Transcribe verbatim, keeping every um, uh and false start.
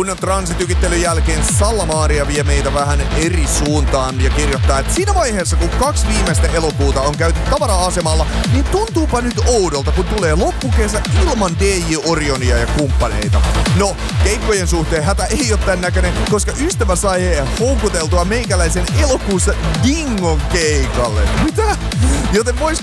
Lopun transitykittelyn jälkeen Sallamaaria vie meitä vähän eri suuntaan ja kirjoittaa, että siinä vaiheessa kun kaksi viimeistä elokuuta on käyty tavara-asemalla, niin tuntuupa nyt oudolta, kun tulee loppukesä ilman D J Orionia ja kumppaneita. No, keikkojen suhteen hätä ei ole tän näköinen, koska ystävä sai houkuteltua meikäläisen elokuussa Dingon keikalle. Mitä? Joten vois